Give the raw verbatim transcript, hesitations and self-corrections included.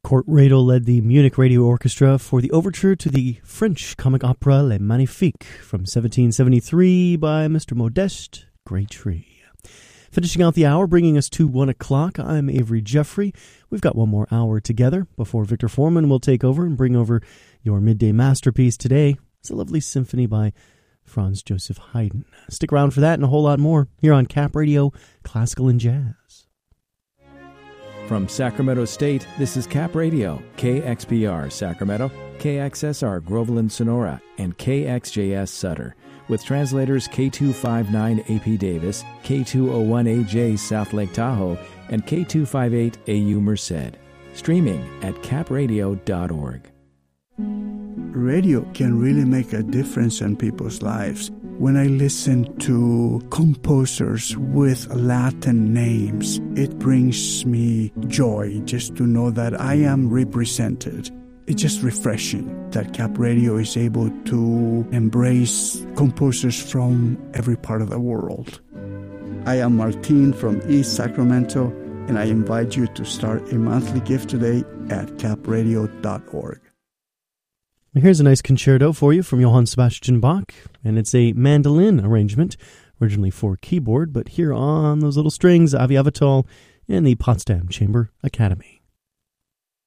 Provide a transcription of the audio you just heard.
Kurt Radel led the Munich Radio Orchestra for the overture to the French comic opera Les Magnifiques from seventeen seventy-three by Mister Modeste Greytree. Finishing out the hour, bringing us to one o'clock, I'm Avery Jeffrey. We've got one more hour together before Victor Foreman will take over and bring over your midday masterpiece today. It's a lovely symphony by Franz Joseph Haydn. Stick around for that and a whole lot more here on Cap Radio, Classical and Jazz. From Sacramento State, this is Cap Radio, K X P R Sacramento, K X S R Groveland Sonora, and K X J S Sutter, with translators K two fifty-nine A P Davis, K two oh one A J South Lake Tahoe, and K two fifty-eight A U Merced. Streaming at cap radio dot org. Radio can really make a difference in people's lives. When I listen to composers with Latin names, it brings me joy just to know that I am represented. It's just refreshing that Cap Radio is able to embrace composers from every part of the world. I am Martin from East Sacramento, and I invite you to start a monthly gift today at cap radio dot org. Here's a nice concerto for you from Johann Sebastian Bach, and it's a mandolin arrangement, originally for keyboard, but here on those little strings, Avi Avital and the Potsdam Chamber Academy.